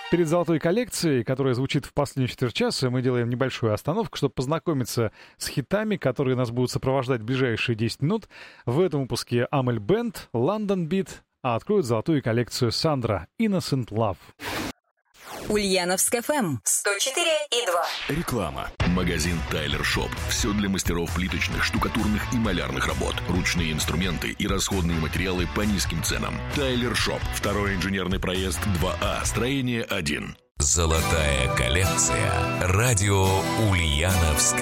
Перед золотой коллекцией, которая звучит в последнюю четверть часа, мы делаем небольшую остановку, чтобы познакомиться с хитами, которые нас будут сопровождать в ближайшие 10 минут. В этом выпуске Амель Бенд, London Beat, а откроют золотую коллекцию Сандра, Innocent Love. Ульяновск ФМ 104,2. Реклама. Магазин Тайлер Шоп. Все для мастеров плиточных, штукатурных и малярных работ. Ручные инструменты и расходные материалы по низким ценам. Тайлер Шоп. Второй инженерный проезд 2А. Строение 1. Золотая коллекция. Радио Ульяновск.